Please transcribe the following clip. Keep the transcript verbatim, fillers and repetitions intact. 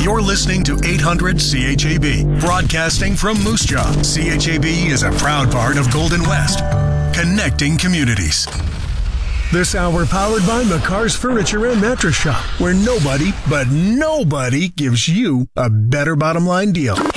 You're listening to eight hundred C H A B, broadcasting from Moose Jaw. C H A B is a proud part of Golden West, connecting communities. This hour powered by McCarr's Furniture and Mattress Shop, where nobody, but nobody, gives you a better bottom line deal.